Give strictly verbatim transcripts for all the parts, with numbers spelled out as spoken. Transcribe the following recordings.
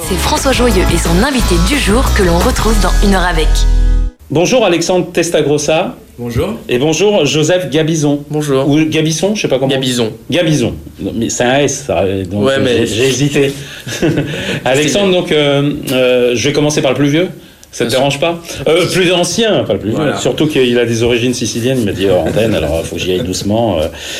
C'est François Joyeux et son invité du jour que l'on retrouve dans Une heure avec. Bonjour Alexandre Testagrossa. Bonjour. Et bonjour Joseph Gabizon. Bonjour. Ou Gabisson, je sais pas comment. Gabizon. Gabizon. Non, mais c'est un S, ça, donc ouais, mais j'ai, j'ai hésité. Alexandre, donc euh, euh, je vais commencer par le plus vieux. Ça te dérange pas euh, Plus ancien, pas le plus voilà. vieux. Surtout qu'il a des origines siciliennes, il m'a dit hors antenne, alors il faut que j'y aille doucement.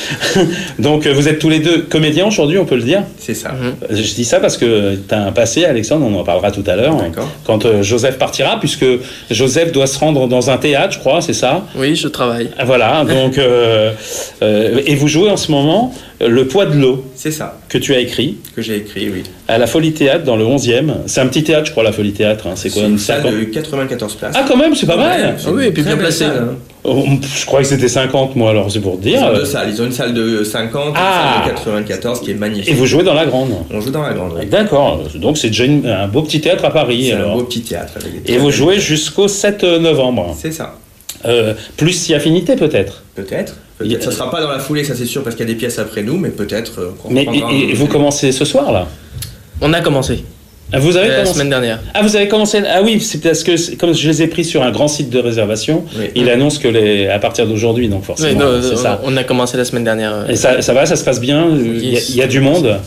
Donc vous êtes tous les deux comédiens aujourd'hui, on peut le dire. C'est ça. Mm-hmm. Je dis ça parce que tu as un passé, Alexandre, on en parlera tout à l'heure. D'accord. Quand euh, Joseph partira, puisque Joseph doit se rendre dans un théâtre, je crois, c'est ça ? Oui, je travaille. Voilà, donc euh, euh, et vous jouez en ce moment Le Poids de l'eau. C'est ça. Que tu as écrit. Que j'ai écrit, oui. À la Folie Théâtre, dans le onzième. C'est un petit théâtre, je crois, la Folie Théâtre. Hein. C'est quoi, c'est une, une salle cinquante de quatre-vingt-quatorze places. Ah, quand même, c'est pas mal. Ouais, ah oui, et puis bien placé. Salle, hein. Oh, je croyais que c'était cinquante, moi, alors c'est pour te dire. Ils ont deux salles. Ils ont une salle de cinquante et ah. une salle de quatre-vingt-quatorze qui est magnifique. Et vous jouez dans la grande. On joue dans la grande, oui. D'accord. Donc c'est déjà une, un beau petit théâtre à Paris. C'est alors. un beau petit théâtre. Avec des et vous jouez jusqu'au sept novembre. C'est ça. Euh, plus si affinité, peut-être. Peut-être. Peut-être. Ça ne sera pas dans la foulée, ça c'est sûr, parce qu'il y a des pièces après nous, mais peut-être. Euh, mais et, et vous commencez ce soir, là ? On a commencé. Vous avez euh, commencé la semaine dernière. Ah, vous avez commencé. Ah oui, c'est parce que comme je les ai pris sur un grand site de réservation, oui. il annonce que les à partir d'aujourd'hui, donc forcément, oui, non, c'est on, ça. On a commencé la semaine dernière. Et ça, ça va, ça se passe bien. Il y a, il y a du monde.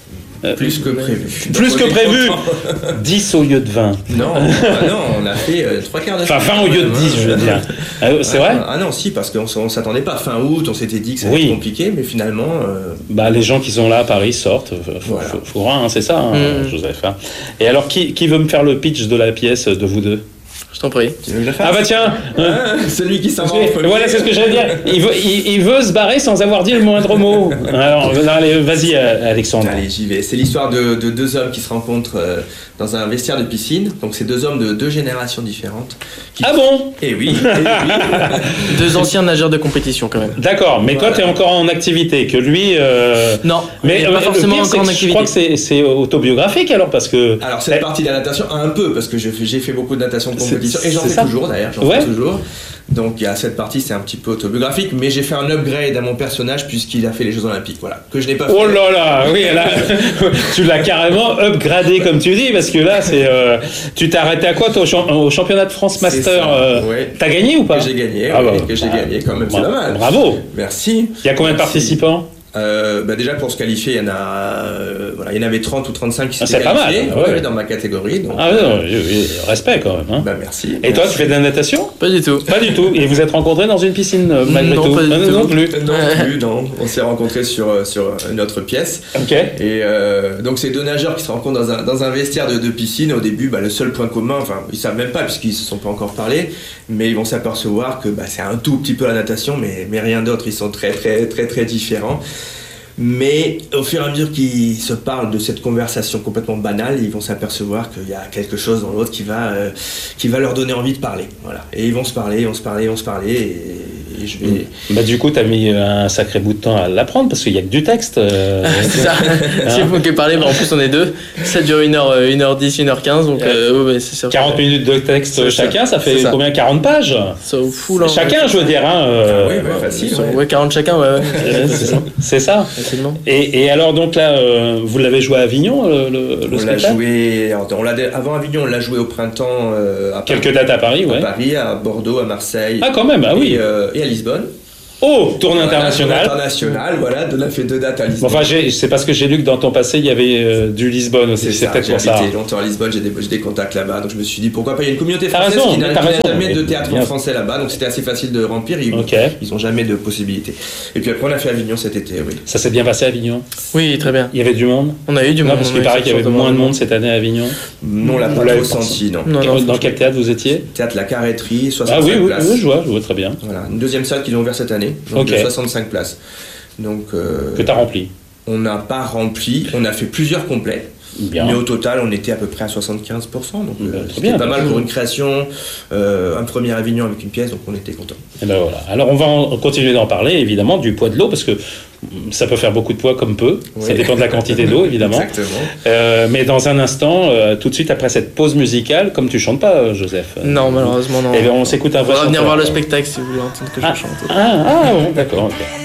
Plus que prévu. Plus que prévu. dix au lieu de vingt. Non, ah non, on a fait euh, trois quarts de Enfin, vingt au lieu de dix, je veux dire. Ah, c'est ah, vrai ? Ah non, si, parce qu'on ne s'attendait pas. Fin août, on s'était dit que ça allait oui. être compliqué, mais finalement. Euh... Bah, les gens qui sont là à Paris sortent. Faut, voilà. faut, faut voir, hein, c'est ça, hein, mmh. Joseph. Hein. Et alors, qui, qui veut me faire le pitch de la pièce de vous deux ? Je t'en prie. Ah bah tiens, ah, celui qui s'en va. Voilà, c'est ce que j'allais dire. Il veut, il, il veut se barrer sans avoir dit le moindre mot. Alors, allez, vas-y, Alexandre. Allez, j'y vais. C'est l'histoire de, de deux hommes qui se rencontrent euh, dans un vestiaire de piscine. Donc, c'est deux hommes de deux générations différentes. Qui... Ah bon ? Eh oui. Eh oui. Deux anciens nageurs de compétition, quand même. D'accord, mais voilà. Toi, tu es encore en activité. Que lui. Euh... Non, mais pas euh, forcément pire, encore en activité. Je crois que c'est, c'est autobiographique alors, parce que. Alors, cette partie de la natation, un peu, parce que je, j'ai fait beaucoup de natation de compétition. C'est, et j'en fais ça. toujours d'ailleurs, j'en ouais. fais toujours. Donc il y a cette partie, c'est un petit peu autobiographique, mais j'ai fait un upgrade à mon personnage puisqu'il a fait les Jeux Olympiques, voilà, que je n'ai pas fait. Oh là là, oui, là, tu l'as carrément upgradé comme tu dis, parce que là, c'est, euh, tu t'es arrêté à quoi toi, au, champ- au championnat de France Master euh, ouais. T'as gagné ou pas ? Que j'ai gagné, ah, oui, bah, que j'ai bah, gagné quand même, c'est bah, pas mal. Bravo. Merci. Il y a combien de participants ? Euh, bah déjà pour se qualifier, il y en a, euh, voilà, il y en avait trente ou trente-cinq qui s'étaient ah, qualifiés pas mal, ouais, ouais, dans ma catégorie. Donc, ah non, respect quand même. Hein. Bah merci. Et merci. toi, tu fais de la natation ? Pas du tout. Pas du tout. Et vous êtes rencontrés dans une piscine malgré non, tout ? Pas du non, tout. non plus. Non plus, non. On s'est rencontrés sur sur une autre pièce. Ok. Et euh, donc c'est deux nageurs qui se rencontrent dans un dans un vestiaire de, de piscine. Au début, bah, le seul point commun, enfin ils savent même pas puisqu'ils se sont pas encore parlé, mais ils vont s'apercevoir que bah, c'est un tout petit peu la natation, mais mais rien d'autre. Ils sont très très très très différents. Mais au fur et à mesure qu'ils se parlent de cette conversation complètement banale, ils vont s'apercevoir qu'il y a quelque chose dans l'autre qui va, euh, qui va leur donner envie de parler. Voilà. Et ils vont se parler, ils vont se parler, ils vont se parler. Et, et je vais... Bah, du coup, tu as mis un sacré bout de temps à l'apprendre parce qu'il n'y a que du texte. Euh... c'est ça. Si vous pouvez parler, bah, en plus on est deux. Ça dure une heure, une heure dix, une heure quinze. Donc, euh, ouais, c'est sûr. quarante minutes de texte c'est chacun, ça, ça fait ça. Combien ? quarante pages ? Ça fou, là, chacun, ouais. je veux dire. Hein, euh... ah, oui, ouais, facile. Ouais. ouais, quarante chacun, ouais. ouais. c'est ça. C'est ça. Facilement. Et, et alors, donc là, euh, vous l'avez joué à Avignon, le, le, le on spectacle ? l'a joué, on l'a, avant Avignon, on l'a joué au printemps. Euh, à Quelques dates à Paris, ouais. À Paris, à Bordeaux, à Marseille. Ah, quand même, ah oui. Et, euh, et à Lisbonne. Oh, tournée voilà, internationale. Internationale, voilà, on a fait deux dates à Lisbonne. Enfin, j'ai, c'est parce que j'ai lu que dans ton passé, il y avait euh, du Lisbonne aussi. C'est, c'est ça, peut-être j'ai pour ça. J'ai habité longtemps à Lisbonne, j'ai des, j'ai des contacts là-bas, donc je me suis dit pourquoi pas. Il y a une communauté française raison, qui n'a, qui n'a raison, jamais de mais, théâtre bien. en français là-bas, donc c'était assez facile de remplir. Ils, okay. ils ont jamais de possibilité. Et puis après, on a fait Avignon cet été, oui. Ça s'est bien passé à Avignon ? Oui, très bien. Il y avait du monde ? On a eu du non, monde. parce qu'il paraît qu'il y avait moins de monde cette année à Avignon. Non, on l'a pas trop senti, non. non, non dans quel théâtre vous étiez ? Théâtre La Carretterie, soixante-cinq ah, oui, oui, places. Oui, je vois, je vois très bien. Voilà, une deuxième salle qu'ils ont ouvert cette année, donc okay. de soixante-cinq places. Donc, euh, que tu as rempli. On n'a pas rempli, on a fait plusieurs complets. Bien. Mais au total, on était à peu près à soixante-quinze pour cent. Donc, euh, c'était bien, pas mal pour une création, euh, un premier Avignon avec une pièce, donc on était contents. Et ben voilà. Alors, on va en continuer d'en parler, évidemment, du poids de l'eau, parce que ça peut faire beaucoup de poids comme peu. Oui. Ça dépend de la quantité d'eau, évidemment. Exactement. Euh, mais dans un instant, euh, tout de suite après cette pause musicale, comme tu chantes pas, Joseph. Non, malheureusement, non. Et bien, on s'écoute un vrai On va venir chanteur. voir le spectacle si vous voulez entendre que ah, je chante. Ah, ah bon, d'accord. Okay.